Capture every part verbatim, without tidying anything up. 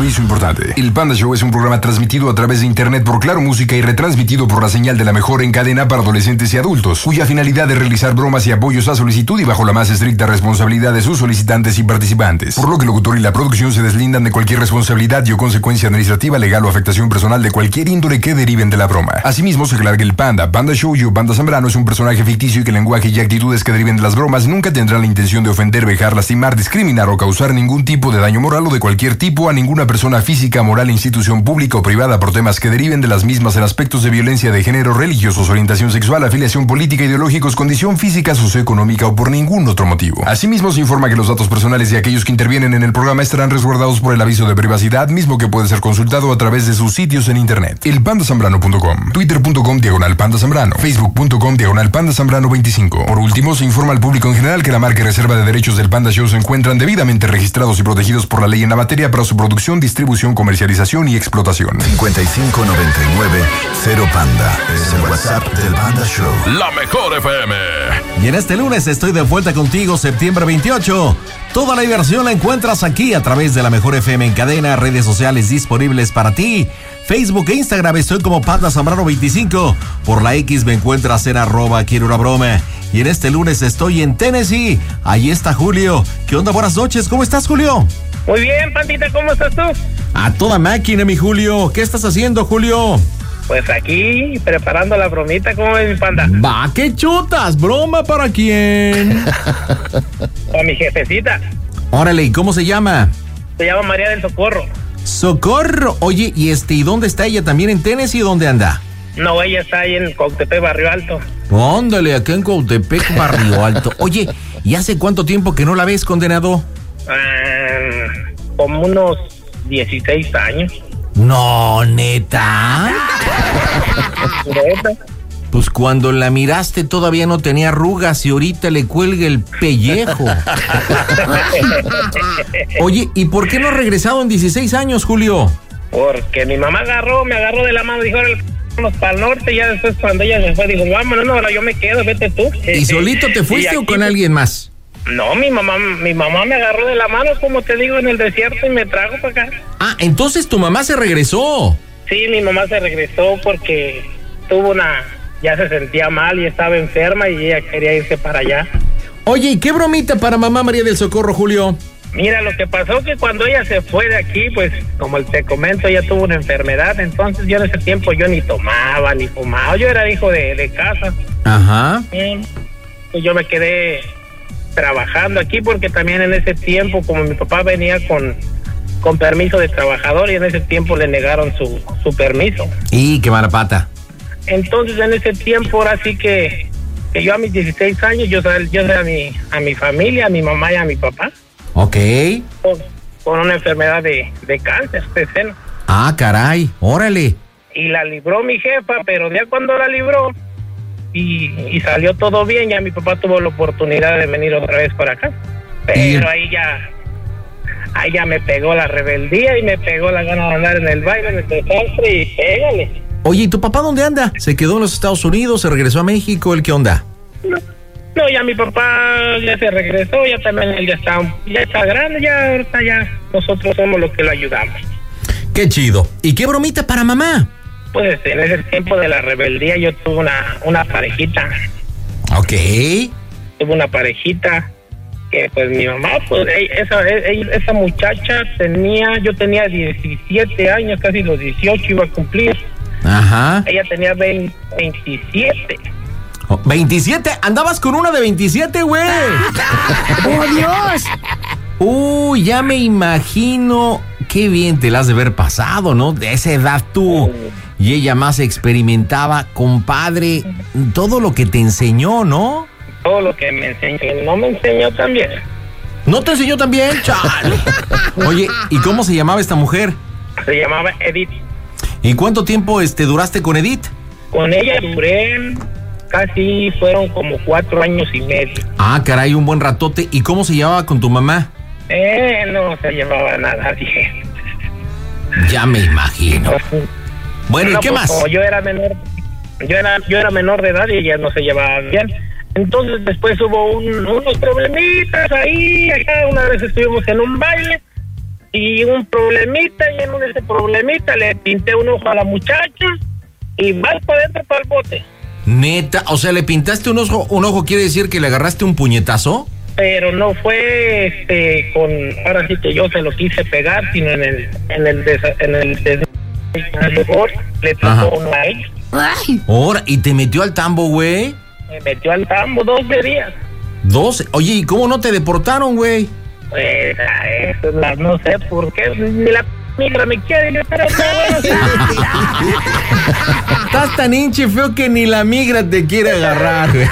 Aviso importante. El Panda Show es un programa transmitido a través de internet por Claro Música y retransmitido por la señal de la mejor en cadena para adolescentes y adultos, cuya finalidad es realizar bromas y apoyos a solicitud y bajo la más estricta responsabilidad de sus solicitantes y participantes. Por lo que el locutor y la producción se deslindan de cualquier responsabilidad y o consecuencia administrativa, legal o afectación personal de cualquier índole que deriven de la broma. Asimismo, se aclara que el Panda, Panda Show y o Panda Zambrano es un personaje ficticio y que el lenguaje y actitudes que deriven de las bromas nunca tendrán la intención de ofender, vejar, lastimar, discriminar o causar ningún tipo de daño moral o de cualquier tipo a ninguna persona física, moral, institución pública o privada por temas que deriven de las mismas en aspectos de violencia de género, religiosos, orientación sexual, afiliación política, ideológicos, condición física, socioeconómica o por ningún otro motivo. Asimismo, se informa que los datos personales de aquellos que intervienen en el programa estarán resguardados por el aviso de privacidad, mismo que puede ser consultado a través de sus sitios en internet. el panda zambrano punto com, twitter punto com diagonal panda zambrano, facebook punto com diagonal panda zambrano veinticinco. Por último, se informa al público en general que la marca y reserva de derechos del Panda Show se encuentran debidamente registrados y protegidos por la ley en la materia para su producción, distribución, comercialización y explotación. cincuenta y cinco noventa y nueve cero Panda es el WhatsApp del Panda Show. La mejor F M. Y en este lunes estoy de vuelta contigo, septiembre veintiocho. Toda la diversión la encuentras aquí a través de la mejor F M en cadena, redes sociales disponibles para ti. Facebook e Instagram estoy como Panda Zambrano veinticinco. Por la X me encuentras en arroba quiero una broma. Y en este lunes estoy en Tennessee. Ahí está Julio. ¿Qué onda? Buenas noches. ¿Cómo estás, Julio? Muy bien, Pandita. ¿Cómo estás tú? A toda máquina, mi Julio. ¿Qué estás haciendo, Julio? Pues aquí, preparando la bromita. ¿Cómo ves, mi Panda? Va, ¿qué chutas? ¿Broma para quién? Para mi jefecita. Órale, ¿y cómo se llama? Se llama María del Socorro. Socorro. Oye, ¿y este, y dónde está ella? ¿También en Tennessee? ¿Dónde anda? No, ella está ahí en Cautepec, Barrio Alto. Óndale, acá en Cautepec, Barrio Alto. Oye, ¿y hace cuánto tiempo que no la ves, condenado? Ah, como unos dieciséis años. No, ¿neta? ¿Neta? Pues cuando la miraste todavía no tenía arrugas y ahorita le cuelga el pellejo. Oye, ¿y por qué no has regresado en dieciséis años, Julio? Porque mi mamá agarró, me agarró de la mano, dijo, vámonos para el norte. Y ya después cuando ella se fue, dijo, vámonos, no, ahora yo me quedo, vete tú. ¿Y solito te fuiste o con alguien más? No, mi mamá, mi mamá me agarró de la mano, como te digo, en el desierto y me trajo para acá. Ah, entonces tu mamá se regresó. Sí, mi mamá se regresó porque tuvo una, ya se sentía mal y estaba enferma y ella quería irse para allá. Oye, ¿y qué bromita para mamá María del Socorro, Julio? Mira, lo que pasó que cuando ella se fue de aquí, pues, como te comento, ella tuvo una enfermedad, entonces yo en ese tiempo yo ni tomaba, ni fumaba, yo era hijo de, de casa. Ajá. Y pues yo me quedé trabajando aquí porque también en ese tiempo, como mi papá venía con, con permiso de trabajador y en ese tiempo le negaron su, su permiso. Y qué mala pata. Entonces en ese tiempo ahora sí que, que yo a mis dieciséis años yo salí yo a mi, a mi familia, a mi mamá y a mi papá. Ok. Con, con una enfermedad de, de cáncer de seno. Ah, caray, órale. Y la libró mi jefa, pero ya cuando la libró y, y salió todo bien, ya mi papá tuvo la oportunidad de venir otra vez para acá. Pero ahí ya, ahí ya me pegó la rebeldía y me pegó la gana de andar en el baile, en el desastre y pégale. Oye, ¿y tu papá dónde anda? ¿Se quedó en los Estados Unidos? ¿Se regresó a México? ¿El qué onda? No, no, ya mi papá ya se regresó, ya también él ya está, ya está grande, ya ahorita ya nosotros somos los que lo ayudamos. Qué chido. ¿Y qué bromita para mamá? Pues en ese tiempo de la rebeldía yo tuve una, una parejita. Ok. Tuve una parejita que pues mi mamá, pues esa, esa muchacha tenía, yo tenía diecisiete años, casi los dieciocho iba a cumplir. Ajá. Ella tenía veinte, veintisiete. Oh, ¿veintisiete? ¿Andabas con una de veintisiete, güey? ¡Oh, Dios! Uy, ya me imagino. Qué bien te la has de haber pasado, ¿no? De esa edad tú. Y ella más experimentaba, compadre, todo lo que te enseñó, ¿no? Todo lo que me enseñó. No me enseñó también. ¿No te enseñó también? Chale. Oye, ¿y cómo se llamaba esta mujer? Se llamaba Edith. ¿Y cuánto tiempo este, duraste con Edith? Con ella duré casi, fueron como cuatro años y medio. Ah, caray, un buen ratote. ¿Y cómo se llevaba con tu mamá? Eh, no se llevaba nada bien. Ya me imagino. Bueno, ¿y no, qué pues, más? Como yo era menor, yo era, yo era menor de edad y ellas no se llevaban bien. Entonces después hubo un, unos problemitas ahí, acá una vez estuvimos en un baile y un problemita, y en ese problemita le pinté un ojo a la muchacha y vas para adentro para el bote. Neta, o sea, ¿le pintaste un ojo? ¿Un ojo quiere decir que le agarraste un puñetazo? Pero no fue este con, ahora sí que yo se lo quise pegar, sino en el en el desa, en el des, le tocó una a ella. Ahora, ¿y te metió al tambo, güey? Me metió al tambo doce días. ¿Doce? Oye, ¿y cómo no te deportaron, güey? Pues a eso, la, no sé por qué, ni la migra me quiere, yo pero Estás tan hinche feo que ni la migra te quiere agarrar, güey.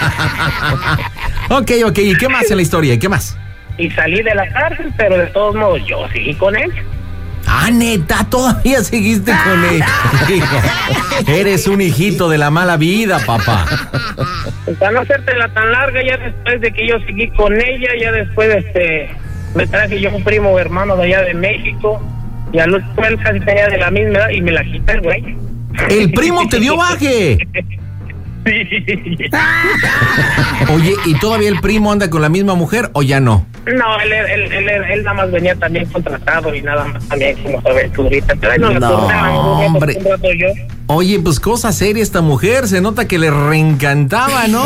Ok, ok, ¿y qué más en la historia? ¿Qué más? Y salí de la cárcel, pero de todos modos yo seguí con él. Ah, neta, todavía seguiste con él. Eres un hijito de la mala vida, papá. Pues para no hacértela tan larga, ya después de que yo seguí con ella, ya después este me traje yo un primo hermano de allá de México, y al último él casi tenía de la misma edad y me la quité el güey. ¡El primo te dio baje! Sí. Oye, ¿y todavía el primo anda con la misma mujer o ya no? No, él, él, él, él, él nada más venía también contratado y nada más también como aventurita. Pero no, no hombre. Un rato yo. Oye, pues cosa seria esta mujer, se nota que le reencantaba, ¿no?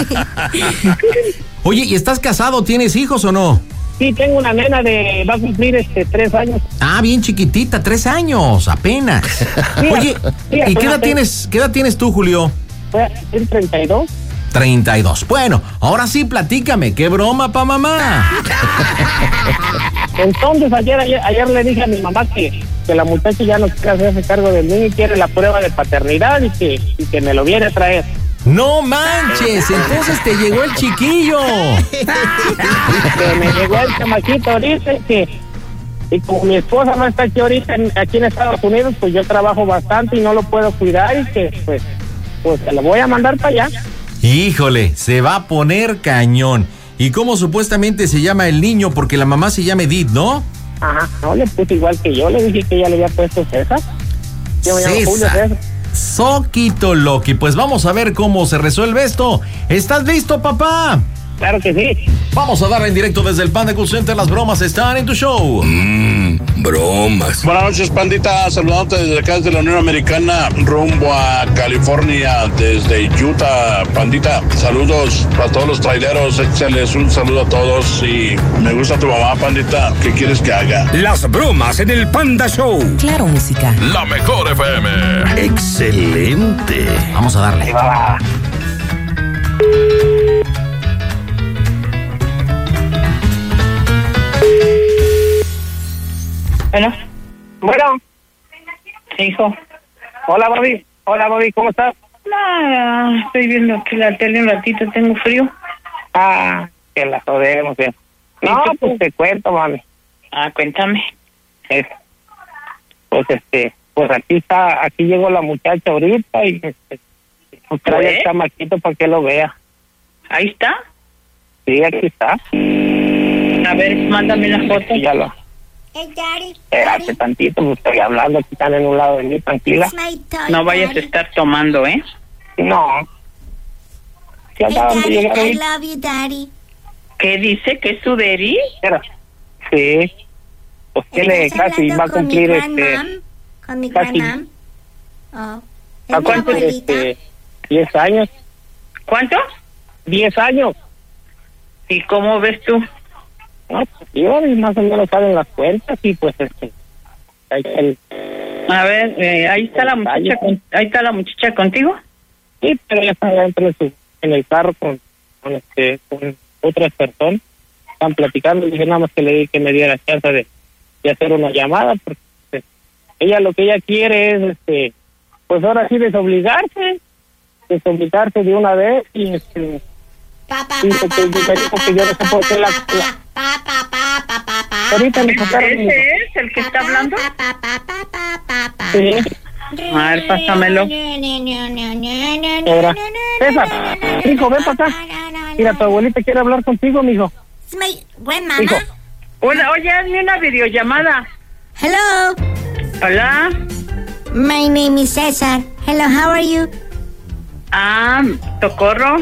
Oye, ¿y estás casado? ¿Tienes hijos o no? Sí, tengo una nena de, va a cumplir este tres años. Ah, bien chiquitita, tres años, apenas. Sí, Oye, sí, ¿y qué edad tienes, qué edad tienes tú, Julio? El treinta y dos. treinta y dos. Bueno, ahora sí, platícame, ¿qué broma pa' mamá? Entonces, ayer, ayer, ayer le dije a mi mamá que, que la muchacha ya no quiere hacerse cargo del niño y quiere la prueba de paternidad y que, y que me lo viene a traer. ¡No manches! Entonces te llegó el chiquillo. Que me llegó el chamaquito ahorita y que... Y como mi esposa no está aquí ahorita, en, aquí en Estados Unidos, pues yo trabajo bastante y no lo puedo cuidar y que, pues... Pues se lo voy a mandar para allá. Híjole, se va a poner cañón. ¿Y cómo supuestamente se llama el niño? Porque la mamá se llama Edith, ¿no? Ajá, no, le puse igual que yo. Le dije que ella le había puesto César. Yo me llamo Julio César. Soquito Loki. Pues vamos a ver cómo se resuelve esto. ¿Estás listo, papá? Claro que sí. Vamos a darle en directo desde el Panda Cool Center. Las bromas están en tu show. Mmm, bromas. Buenas noches, pandita. Saludándote desde acá, desde la Unión Americana, rumbo a California, desde Utah. Pandita, saludos a todos los traileros. Échales un saludo a todos. Y me gusta tu mamá, pandita. ¿Qué quieres que haga? Las bromas en el Panda Show. Claro, música. La mejor F M. Excelente. Vamos a darle. Va. Bueno. Bueno. Hijo. Hola, Bobby. Hola, Bobby, ¿cómo estás? Nada, estoy viendo aquí la tele un ratito, tengo frío. Ah, que la jodemos, bien. No, pues te cuento, mami. Ah, cuéntame. Es, pues este, pues aquí está, aquí llegó la muchacha ahorita y este, pues trae el chamaquito para que lo vea. ¿Ahí está? Sí, aquí está. A ver, mándame la foto. Ya lo... Hey, Daddy. Espérate tantito, pues estoy hablando, aquí están en un lado de mí, tranquila. No vayas a estar tomando, ¿eh? No. Hey, Daddy, I love you, Daddy. ¿Qué dice? ¿Que es su daddy? Espera. Sí. Pues tiene casi, va a cumplir este... ¿Con mi casi, grandmam? Oh. ¿A cuánto? Este, diez años. ¿Cuánto? Diez años. ¿Y cómo ves tú? No, pues yo más o menos salen las cuentas y pues este... El, a ver, eh, ahí está la muchacha, con, ahí está la muchacha contigo. Sí, pero ya están dentro de su, en el carro con, con este, con otras personas. Están platicando y dije nada más que le di que me diera chance de, de hacer una llamada porque pues, ella lo que ella quiere es este, pues ahora sí desobligarse, desobligarse de una vez y este... Dice que, que, que yo no sé por qué la... la ahorita me sacaron... ¿Ese es el que está hablando? Sí. A ver, pásamelo. Ahora, César, hijo, ven para acá. Mira, tu abuelita quiere hablar contigo, mijo. It's my grandmama. Hijo. Una, oye, hazme una videollamada. Hello. Hola. My name is Cesar. Hello, how are you? Ah, Socorro.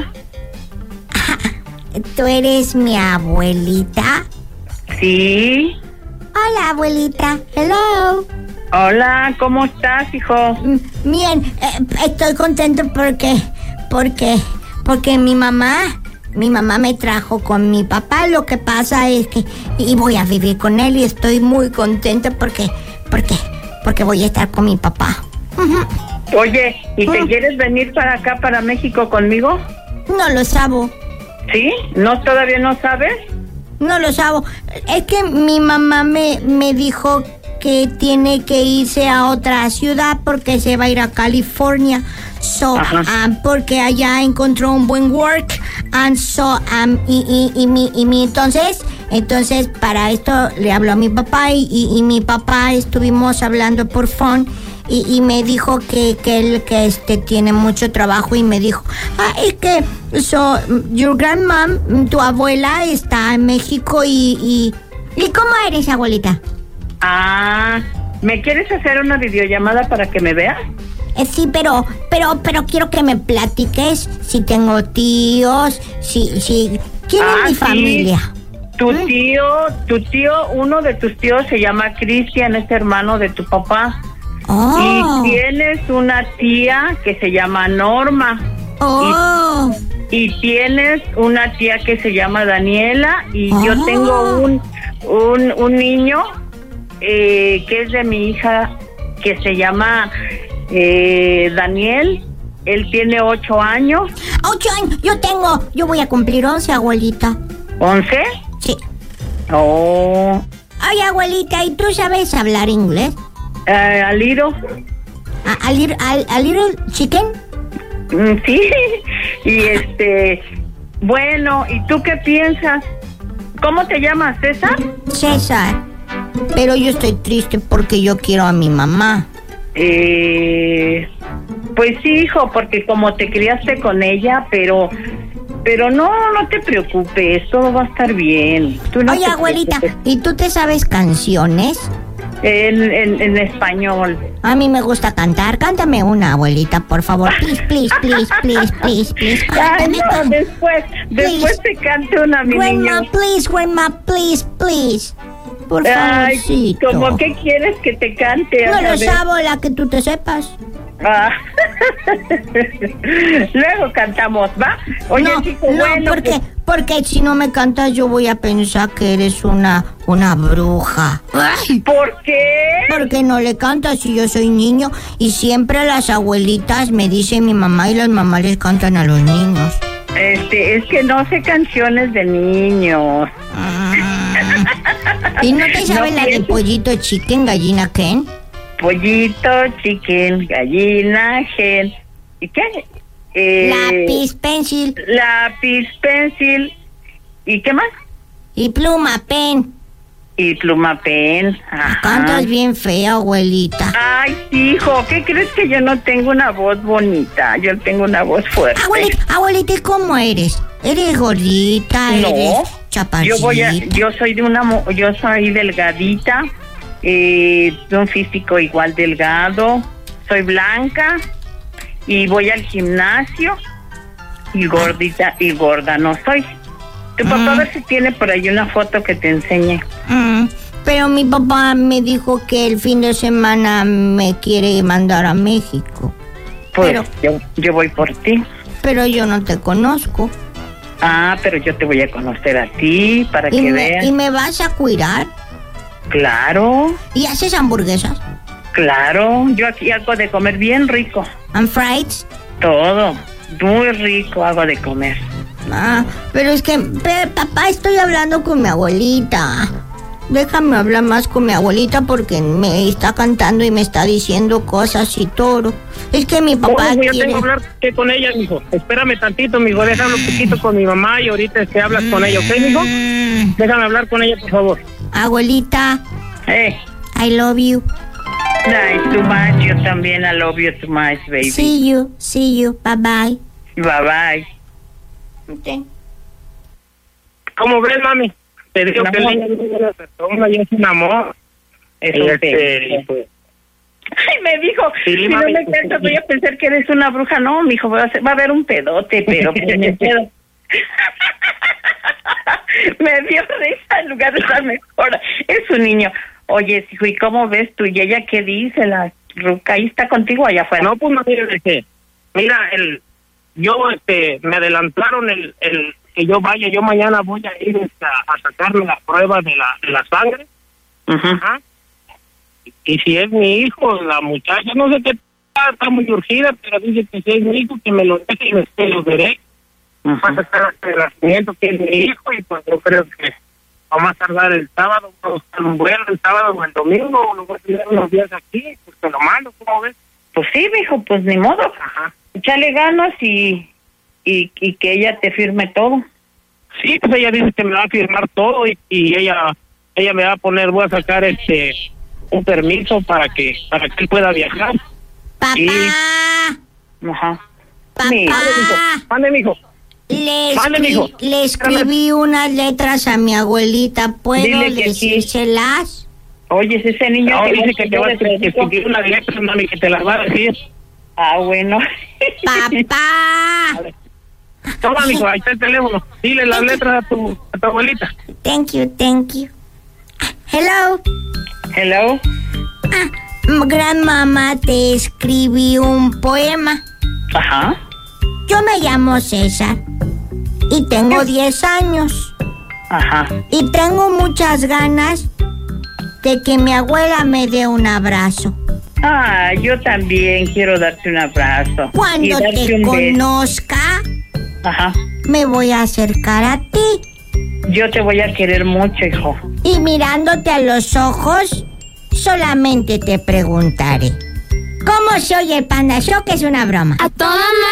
¿Tú eres mi abuelita? Sí. Hola, abuelita. Hello. Hola, ¿cómo estás, hijo? Bien, eh, estoy contento porque, porque, porque mi mamá, mi mamá me trajo con mi papá. Lo que pasa es que, y voy a vivir con él y estoy muy contenta porque, porque, porque voy a estar con mi papá. Uh-huh. Oye, ¿y te uh. quieres venir para acá, para México conmigo? No lo sabo. ¿Sí? ¿No, todavía no sabes? No lo sabo. Es que mi mamá me, me dijo que tiene que irse a otra ciudad porque se va a ir a California. So, um, porque allá encontró un buen work. And so, um, y, y, y, mi, y mi, entonces, entonces, para esto le habló a mi papá y, y, y mi papá estuvimos hablando por phone. Y, y me dijo que, que él que este tiene mucho trabajo y me dijo, ah, es que so, your grandmom, tu abuela está en México y, y ¿y cómo eres, abuelita? Ah, ¿me quieres hacer una videollamada para que me veas? Eh, sí, pero, pero, pero quiero que me platiques si tengo tíos, si, si, ¿quién ah, es mi sí. familia? Tu ¿Mm? tío, tu tío, uno de tus tíos se llama Cristian, es hermano de tu papá. Oh. Y tienes una tía que se llama Norma. Oh. Y, y tienes una tía que se llama Daniela. Y oh. yo tengo un, un, un niño eh, que es de mi hija que se llama eh, Daniel. Él tiene ocho años. Ocho años. Yo tengo, yo voy a cumplir once, abuelita. ¿Once? Sí. Oh. Ay, abuelita, ¿y tú sabes hablar inglés? Uh, a little. ¿A, a, little, a, a little chicken? Mm, sí. Y este, bueno, ¿y tú qué piensas? ¿Cómo te llamas, César? César. Pero yo estoy triste porque yo quiero a mi mamá. Eh, pues sí, hijo, porque como te criaste con ella, pero, pero no, no te preocupes, todo va a estar bien. Tú no Oye, te abuelita, preocupes. ¿y tú te sabes canciones? En, en, en español. A mí me gusta cantar. Cántame una, abuelita, por favor. Please, please, please, please, please, please. Ay, Cántame no, con- después, después te canto una, mi Grandma, niño. please, grandma, please, please. Por Ay, favorcito. ¿cómo qué quieres que te cante? No A lo ver. sabo, la que tú te sepas. Ah. Luego cantamos, ¿va? Oye, no, chico, no, bueno, porque, pues, porque si no me cantas yo voy a pensar que eres una, una bruja. Ay, ¿por qué? porque no le cantas si yo soy niño y siempre las abuelitas me dicen mi mamá y las mamás les cantan a los niños. Este, es que no sé canciones de niños. Ah. ¿Y no te sabes No la de pienses. pollito chicken, gallina Ken? Pollito, chicken, gallina, gen. ¿Y qué? Eh, Lápiz, pencil Lápiz, pencil. ¿Y qué más? y pluma, pen. Y pluma, pen. Ajá. Cantas bien fea, abuelita. Ay, hijo, ¿qué crees que yo no tengo una voz bonita? Yo tengo una voz fuerte. Abuelita, abuelita, ¿y cómo eres? ¿Eres gordita? No, ¿Eres chaparrita? yo voy a, yo soy de una, mo- yo soy delgadita, eh, de un físico igual delgado, soy blanca y voy al gimnasio y gordita y gorda no soy. Tu papá Mm. a ver si tiene por ahí una foto que te enseñe. Mm, pero mi papá me dijo que el fin de semana me quiere mandar a México. Pues Pero- yo, yo voy por ti. Pero yo no te conozco. Ah, pero yo te voy a conocer a ti para ¿Y que me, veas. ¿Y me vas a cuidar? Claro, ¿Y haces hamburguesas? claro. Yo aquí hago de comer bien rico. ¿And fries? Todo. Muy rico hago de comer. Ah, pero es que, pe- papá, estoy hablando con mi abuelita. Déjame hablar más con mi abuelita porque me está cantando y me está diciendo cosas y todo. Es que mi papá Oh, yo quiere... tengo que hablar que con ella, mijo. Espérame tantito, mijo. Déjame un poquito con mi mamá y ahorita te hablas con ella, ¿ok, mijo? Mm, Déjame hablar con ella, por favor. abuelita, Eh, I love you. nice too much. Yo también I love you too much, baby. See you, see you, bye bye. Bye bye. Okay. ¿Cómo ves, mami? Te digo No. que el niño es una persona y es un amor. Es Y un este, pez. pues, Ay, me dijo, Sí, si no mami. me cantas voy a pensar que eres una bruja. No, mijo, va a, ser- va a haber un pedote, pero pues me quedo. Me dio risa en lugar de estar mejor. Es un niño. Oye, hijo, ¿y cómo ves tú? ¿Y ella qué dice? La ruca, ¿ahí está contigo allá afuera? No, pues no, mira, este, mira, el, yo, este, me adelantaron el, el, que yo vaya, yo mañana voy a ir este, a, a sacarme las pruebas de la, de la sangre. Uh-huh. Ajá. Y si es mi hijo, la muchacha, no sé qué, está, está muy urgida, pero dice que si es mi hijo, que me lo deje y me se los veré. Uh-huh. Va a sacar el nacimiento que es mi hijo, y pues yo creo que vamos a tardar el sábado, vamos a buscar un vuelo el sábado o el domingo, o lo voy a tener unos días aquí, pues te lo mando, ¿cómo ves? Pues sí, mijo, pues ni modo. Ajá. Échale ganas y, y, y que ella te firme todo. Sí, pues ella dice que me va a firmar todo y, y ella ella me va a poner, voy a sacar este un permiso para que para que él pueda viajar. Papá. Y... Ajá. Papá. Mande, mijo. Le, Mande, escri- mijo. le escribí unas letras a mi abuelita. ¿Puedo Dile que decírselas? Sí. Oye, es ese niño No, que dice vos- que te va a yo le que escribir una letra, mami, que te las va a decir. Ah, bueno. Papá. Toma, mijo, ahí está el teléfono. Dile las letras a tu, a tu abuelita. Thank you, thank you. Hello. Hello. Ah, gran mamá, te escribí un poema. Ajá. Yo me llamo César y tengo diez años. Ajá. Y tengo muchas ganas de que mi abuela me dé un abrazo. Ah, yo también quiero darte un abrazo. Y Cuando darte te un beso. conozca, Ajá. me voy a acercar a ti. Yo te voy a querer mucho, hijo. Y mirándote a los ojos, solamente te preguntaré: ¿cómo se oye el Panda Show? Que es una broma. A toda